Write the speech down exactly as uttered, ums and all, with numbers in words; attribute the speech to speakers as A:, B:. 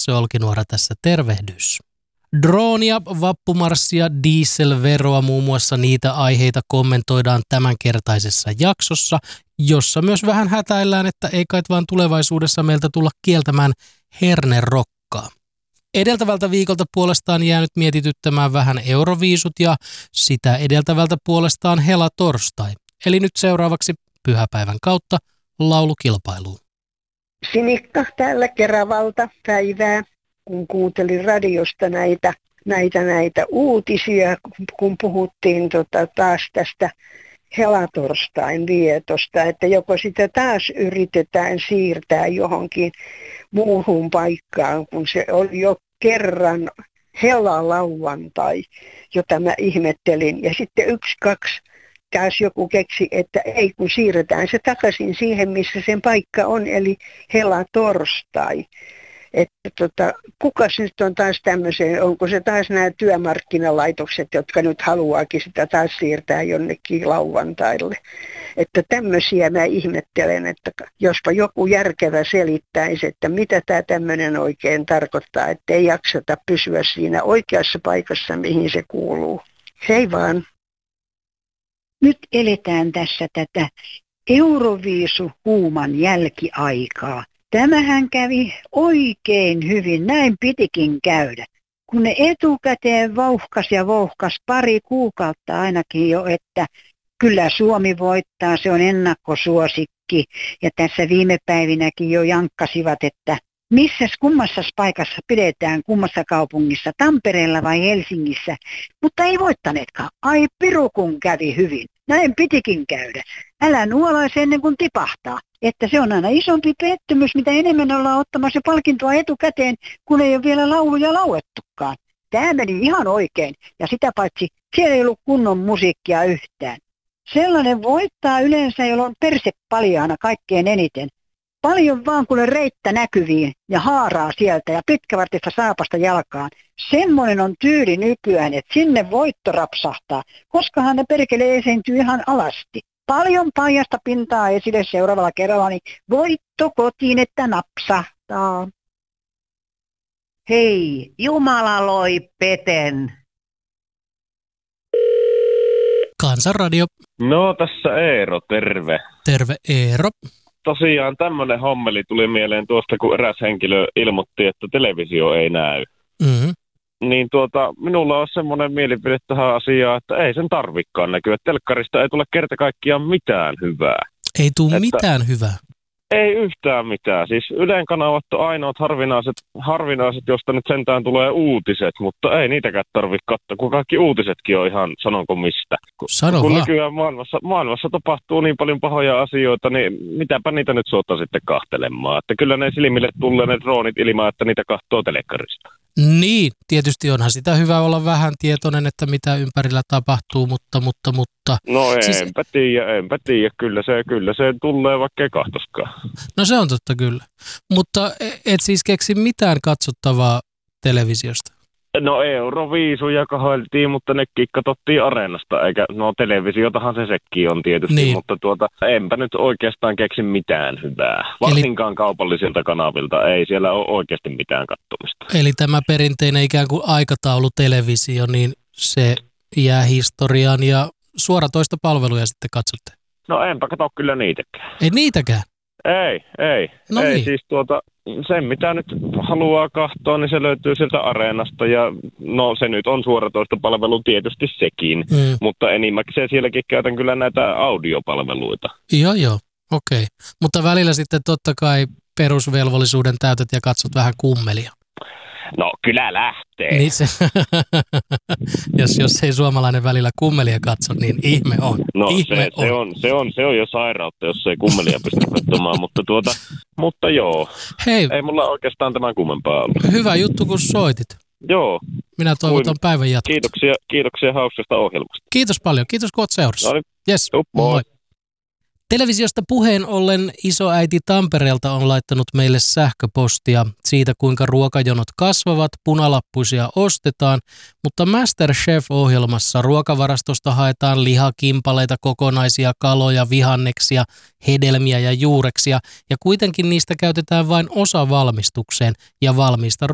A: Lasse Olkinuora tässä tervehdys. Droonia, vappumarssia, dieselveroa, muun muassa niitä aiheita kommentoidaan tämänkertaisessa jaksossa, jossa myös vähän hätäillään, että ei kai vaan tulevaisuudessa meiltä tulla kieltämään hernerokkaa. Edeltävältä viikolta puolestaan jäänyt mietityttämään vähän Euroviisut ja sitä edeltävältä puolestaan helatorstai. Eli nyt seuraavaksi pyhäpäivän kautta laulukilpailuun.
B: Sinikka täällä Keravalta päivää, kun kuuntelin radiosta näitä, näitä, näitä uutisia, kun puhuttiin tota taas tästä helatorstain vietosta, että joko sitä taas yritetään siirtää johonkin muuhun paikkaan, kun se oli jo kerran helalauantai, jota mä ihmettelin. Ja sitten yksi, kaksi taas joku keksi, että ei kun siirretään se takaisin siihen, missä sen paikka on, eli helatorstai. Että tota, kukas nyt on taas tämmöiseen, onko se taas nämä työmarkkinalaitokset, jotka nyt haluaakin sitä taas siirtää jonnekin lauantaille. Että tämmöisiä mä ihmettelen, että jospa joku järkevä selittäisi, että mitä tämä tämmöinen oikein tarkoittaa, että ei jaksata pysyä siinä oikeassa paikassa, mihin se kuuluu. Hei vaan.
C: Nyt eletään tässä tätä Euroviisu-huuman jälkiaikaa. Tämähän kävi oikein hyvin, näin pitikin käydä. Kun ne etukäteen vouhkas ja vouhkas pari kuukautta ainakin jo, että kyllä Suomi voittaa, se on ennakkosuosikki. Ja tässä viime päivinäkin jo jankkasivat, että missäs kummassa paikassa pidetään, kummassa kaupungissa, Tampereella vai Helsingissä. Mutta ei voittaneetkaan. Ai piru kun kävi hyvin. Näin pitikin käydä. Älä nuolaisi ennen kuin tipahtaa. Että se on aina isompi pettymys, mitä enemmän ollaan ottamassa palkintoa etukäteen, kun ei ole vielä lauluja laulettukaan. Tämä meni ihan oikein. Ja sitä paitsi siellä ei ollut kunnon musiikkia yhtään. Sellainen voittaa yleensä, jolla on perse paljaana kaikkein eniten. Paljon vaan kun reittä näkyviin ja haaraa sieltä ja pitkävartista saapasta jalkaan. Semmoinen on tyyli nykyään, että sinne voitto rapsahtaa, koskahan ne perkele esiintyy ihan alasti. Paljon paljasta pintaa esille seuraavalla kerralla, niin voitto kotiin, että napsahtaa.
D: Hei, Jumala loi peten.
A: Kansanradio.
E: No tässä Eero, terve.
A: Terve Eero.
E: Tosiaan tämmöinen hommeli tuli mieleen tuosta, kun eräs henkilö ilmoitti, että televisio ei näy.
A: Mm-hmm.
E: Niin tuota, minulla on semmoinen mielipide tähän asiaan, että ei sen tarvikaan näkyä. Telkkarista ei tule kerta kaikkiaan mitään hyvää.
A: Ei tule
E: että
A: mitään hyvää.
E: Ei yhtään mitään. Siis Ylen kanavat on ainoat harvinaiset, harvinaiset, josta nyt sentään tulee uutiset, mutta ei niitäkään tarvitse katsoa, kun kaikki uutisetkin on ihan, sanonko mistä.
A: Sano
E: kun
A: vaan.
E: nykyään maailmassa, maailmassa tapahtuu niin paljon pahoja asioita, niin mitäpä niitä nyt suottaa sitten kahtelemaan. Että kyllä ne silmille tulee ne droonit ilman, että niitä kahtoo telekkarista.
A: Niin, tietysti onhan sitä hyvä olla vähän tietoinen, että mitä ympärillä tapahtuu, mutta, mutta, mutta...
E: No
A: siis...
E: enpä tiedä, enpä tiedä. Kyllä se, kyllä se tulee, vaikka ei kahtoskaan.
A: No se on totta kyllä. Mutta et siis keksi mitään katsottavaa televisiosta?
E: No Euroviisuja kahoiltiin, mutta nekin katsottiin Areenasta, eikä, no televisiotahan se sekin on tietysti, niin. Mutta tuota, enpä nyt oikeastaan keksi mitään hyvää. Varsinkaan eli, kaupallisilta kanavilta ei siellä ole oikeasti mitään katsomista.
A: Eli tämä perinteinen ikään kuin aikataulutelevisio, niin se jää historiaan ja suoratoistopalveluja sitten katsotte?
E: No enpä katso kyllä niitäkään.
A: Ei niitäkään?
E: Ei, ei.
A: No
E: ei
A: niin.
E: Siis tuota, sen mitä nyt haluaa katsoa, niin se löytyy sieltä Areenasta ja no se nyt on suoratoistopalvelu tietysti sekin, mm. mutta enimmäkseen sielläkin käytän kyllä näitä audiopalveluita.
A: Joo, joo, okei. Okay. Mutta välillä sitten totta kai perusvelvollisuuden täytät ja katsot vähän kummelia.
E: No kyllä lähtee.
A: Niin se, jos, jos ei suomalainen välillä kummelia katso, niin ihme on.
E: No
A: ihme
E: se,
A: on.
E: Se, on, se, on, se on jo sairautta, jos ei kummelia pysty katsomaan, mutta, tuota, mutta joo.
A: Hei,
E: ei mulla oikeastaan tämän kummempaa ollut.
A: Hyvä juttu, kun soitit.
E: Joo.
A: Minä toivotan Kuin, päivän jatkoa.
E: Kiitoksia, kiitoksia hauskasta ohjelmasta.
A: Kiitos paljon. Kiitos, kun olet seurassa.
E: No niin.
A: Yes.
E: Jup, moi. moi.
A: Televisiosta puheen ollen isoäiti Tampereelta on laittanut meille sähköpostia siitä, kuinka ruokajonot kasvavat, punalappuisia ostetaan, mutta MasterChef-ohjelmassa ruokavarastosta haetaan lihakimpaleita, kokonaisia kaloja, vihanneksia, hedelmiä ja juureksia, ja kuitenkin niistä käytetään vain osa valmistukseen, ja valmista